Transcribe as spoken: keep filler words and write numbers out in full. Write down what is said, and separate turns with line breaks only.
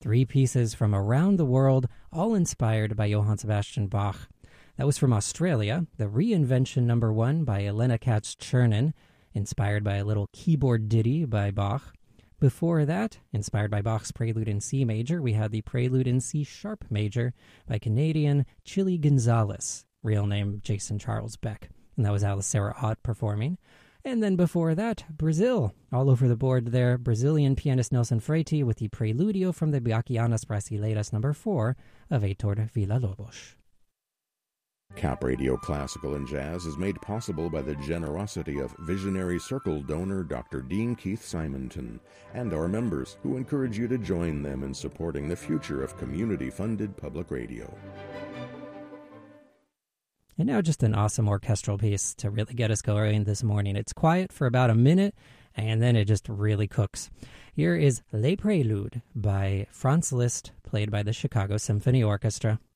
Three pieces from around the world, all inspired by Johann Sebastian Bach. That was from Australia, the Reinvention Number One by Elena Katz-Chernin, inspired by a little keyboard ditty by Bach. Before that, inspired by Bach's Prelude in C major, we had the Prelude in C sharp major by Canadian Chili Gonzalez, real name Jason Charles Beck, and that was Alice Sarah Ott performing. And then before that, Brazil, all over the board there, Brazilian pianist Nelson Freite with the Preludio from the Bachianas Brasileiras number four of Heitor Villa-Lobos.
Cap Radio Classical and Jazz is made possible by the generosity of visionary circle donor Doctor Dean Keith Simonton and our members, who encourage you to join them in supporting the future of community-funded public radio.
And now just an awesome orchestral piece to really get us going this morning. It's quiet for about a minute, and then it just really cooks. Here is Les Préludes by Franz Liszt, played by the Chicago Symphony Orchestra.